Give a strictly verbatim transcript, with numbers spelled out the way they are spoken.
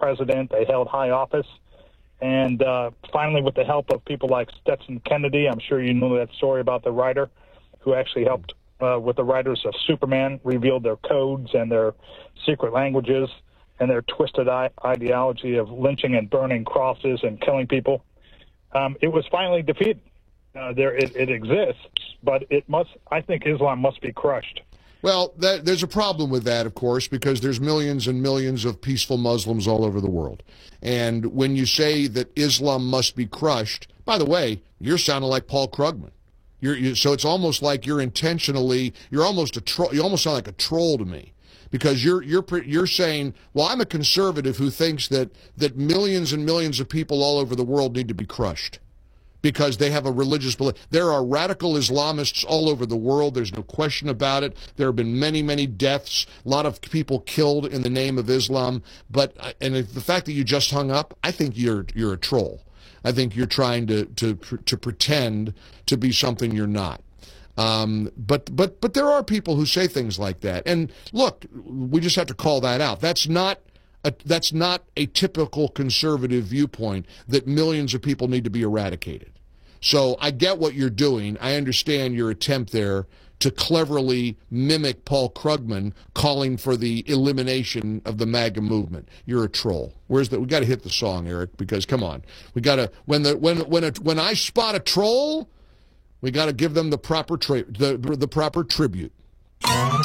president. They held high office. And uh, finally, with the help of people like Stetson Kennedy, I'm sure you know that story about the writer who actually helped uh, with the writers of Superman, revealed their codes and their secret languages and their twisted I- ideology of lynching and burning crosses and killing people. Um, it was finally defeated. Uh, there, it, it exists, but it must. I think Islam must be crushed. Well, that, there's a problem with that, of course, because there's millions and millions of peaceful Muslims all over the world. And when you say that Islam must be crushed, by the way, you're sounding like Paul Krugman. You're, you, so it's almost like you're intentionally, you're almost a tro- you almost sound like a troll to me. Because you're you're you're saying, well, I'm a conservative who thinks that that millions and millions of people all over the world need to be crushed because they have a religious belief. There are radical Islamists all over the world. There's no question about it. There have been many, many deaths, a lot of people killed in the name of Islam. But and the fact that you just hung up, I think you're you're a troll. I think you're trying to to to pretend to be something you're not. Um, but but but there are people who say things like that. And look, we just have to call that out. That's not a, that's not a typical conservative viewpoint that millions of people need to be eradicated. So I get what you're doing. I understand your attempt there to cleverly mimic Paul Krugman calling for the elimination of the MAGA movement. You're a troll. Where's the? We got to hit the song, Eric, because come on, we got to when the when when a, when I spot a troll, we got to give them the proper tra- the the proper tribute.